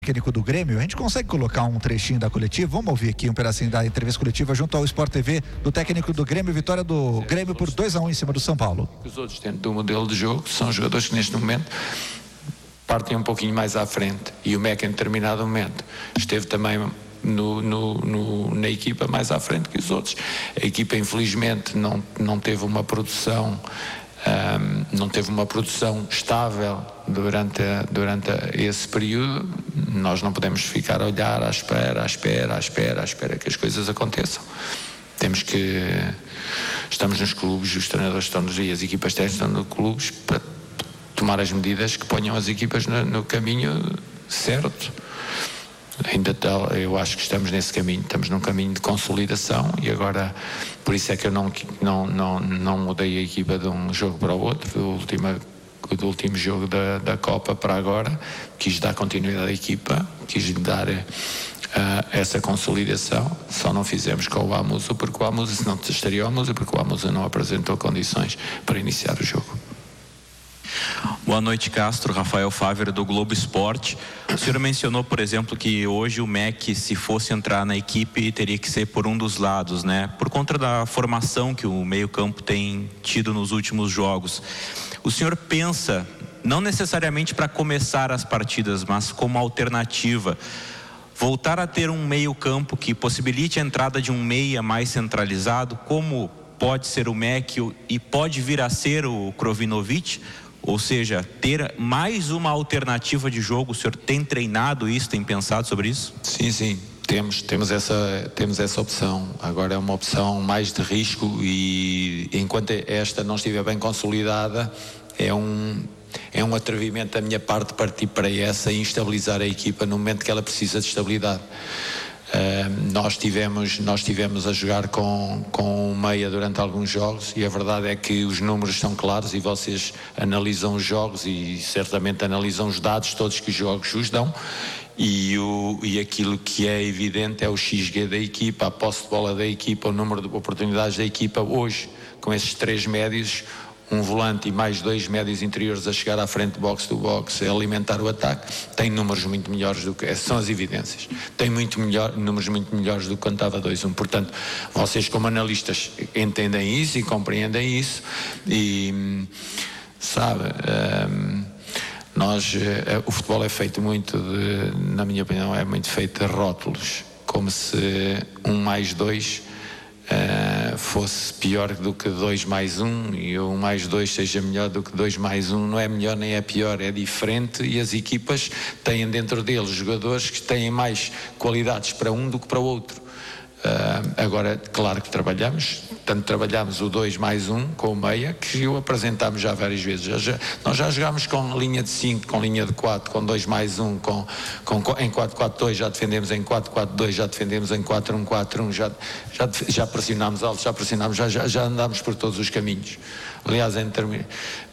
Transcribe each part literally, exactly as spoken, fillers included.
técnico do Grêmio. A gente consegue colocar um trechinho da coletiva? Vamos ouvir aqui um pedacinho da entrevista coletiva junto ao Sport T V do técnico do Grêmio, vitória do Grêmio por dois a um em cima do São Paulo. Os outros dentro do modelo de jogo são jogadores que neste momento partem um pouquinho mais à frente, e o Meca em determinado momento esteve também no, no, no, na equipa mais à frente que os outros. A equipa infelizmente não, não teve uma produção Um, não teve uma produção estável durante, durante esse período. Nós não podemos ficar a olhar à espera, à espera, à espera, à espera que as coisas aconteçam. Temos que, estamos nos clubes, os treinadores estão nos dias, as equipas técnicas estão nos clubes para tomar as medidas que ponham as equipas no, no caminho certo. Ainda tal, eu acho que estamos nesse caminho, estamos num caminho de consolidação, e agora, por isso é que eu não, não, não, não mudei a equipa de um jogo para o outro, do último, do último jogo da, da Copa para agora. Quis dar continuidade à equipa, quis dar uh, essa consolidação. Só não fizemos com o Amuso, porque o Amuso, se não estaria o Amuso, porque o Amuso não apresentou condições para iniciar o jogo. Boa noite, Castro. Rafael Fávero, do Globo Esporte. O senhor mencionou, por exemplo, que hoje o M E C, se fosse entrar na equipe, teria que ser por um dos lados, né? Por conta da formação que o meio-campo tem tido nos últimos jogos. O senhor pensa, não necessariamente para começar as partidas, mas como alternativa, voltar a ter um meio-campo que possibilite a entrada de um meia mais centralizado, como pode ser o M E C e pode vir a ser o Krovinovic? Ou seja, ter mais uma alternativa de jogo. O senhor tem treinado isso, tem pensado sobre isso? Sim, sim, temos, temos, essa, temos essa opção. Agora é uma opção mais de risco, e enquanto esta não estiver bem consolidada, é um, é um atrevimento da minha parte partir para essa e instabilizar a equipa no momento que ela precisa de estabilidade. Uh, nós tivemos nós tivemos a jogar com com o meia durante alguns jogos, e a verdade é que os números são claros, e vocês analisam os jogos e certamente analisam os dados todos que os jogos os dão, e, o, e aquilo que é evidente é o X G da equipa, a posse de bola da equipa, o número de oportunidades da equipa. Hoje, com esses três médios, um volante e mais dois médios interiores a chegar à frente, box to box, a alimentar o ataque, tem números muito melhores do que, essas são as evidências, tem muito melhor, números muito melhores do que quando estava dois a um. Portanto, vocês como analistas entendem isso e compreendem isso, e sabe, um, nós, uh, o futebol é feito muito de, na minha opinião, é muito feito de rótulos, como se um mais dois Uh, fosse pior do que dois mais um, e um mais dois seja melhor do que dois mais um. Não é melhor nem é pior, é diferente, e as equipas têm dentro deles jogadores que têm mais qualidades para um do que para o outro. Uh, agora, claro que trabalhamos, tanto trabalhamos o dois mais um com o meia, que o apresentámos já várias vezes. Já, já, nós já jogámos com linha de cinco, com linha de quatro, com dois mais um, com, com, em quatro quatro dois, já defendemos em quatro quatro dois, já defendemos em quatro um quatro um, já, já, já pressionámos alto, já pressionámos, já, já, já andámos por todos os caminhos. Aliás, em termos, uh,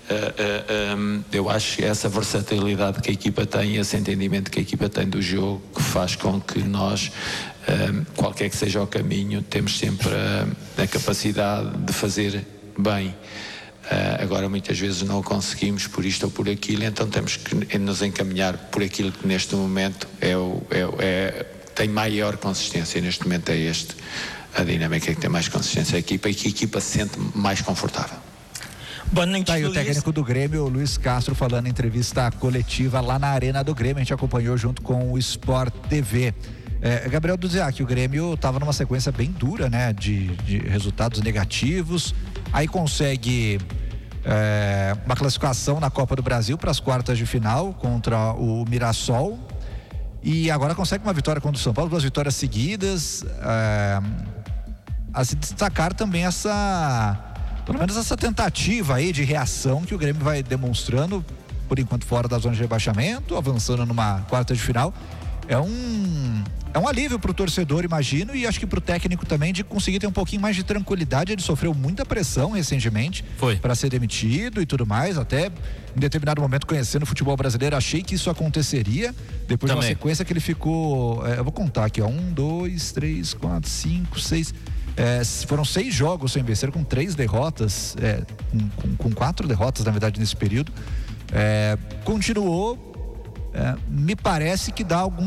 uh, um, eu acho que essa versatilidade que a equipa tem, esse entendimento que a equipa tem do jogo, que faz com que nós, um, qualquer que seja o caminho, temos sempre a, a capacidade de fazer bem. Uh, agora muitas vezes não o conseguimos por isto ou por aquilo, então temos que nos encaminhar por aquilo que neste momento é o, é, é, tem maior consistência. Neste momento é este, a dinâmica que tem mais consistência, a equipa, e que a equipa se sente mais confortável. Boa noite, tá aí o técnico do Grêmio, o Luiz Castro, falando em entrevista coletiva lá na Arena do Grêmio. A gente acompanhou junto com o Sport T V. É, Gabriel Duziak, o Grêmio estava numa sequência bem dura, né, de, de resultados negativos, aí consegue é, uma classificação na Copa do Brasil para as quartas de final contra o Mirassol, e agora consegue uma vitória contra o São Paulo, duas vitórias seguidas. É, a se destacar também essa, pelo menos essa tentativa aí de reação que o Grêmio vai demonstrando, por enquanto fora da zona de rebaixamento, avançando numa quarta de final. É um, é um alívio para o torcedor, imagino, e acho que para o técnico também, de conseguir ter um pouquinho mais de tranquilidade. Ele sofreu muita pressão recentemente para ser demitido e tudo mais. Até em determinado momento, conhecendo o futebol brasileiro, achei que isso aconteceria. Depois também de uma sequência que ele ficou, é, eu vou contar aqui, ó, um, dois, três, quatro, cinco, seis, é, foram seis jogos sem vencer, com três derrotas, é, com, com, com quatro derrotas na verdade nesse período. É, continuou é, me parece que dá algum